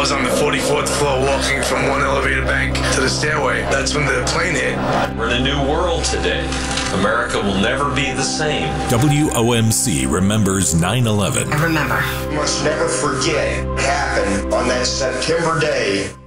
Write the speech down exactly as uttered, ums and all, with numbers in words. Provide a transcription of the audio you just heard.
was on the forty-fourth floor walking from one elevator bank to the stairway. That's when the plane hit. We're in a new world today. America will never be the same. W O M C remembers nine eleven. I remember. You must never forget what happened on that September day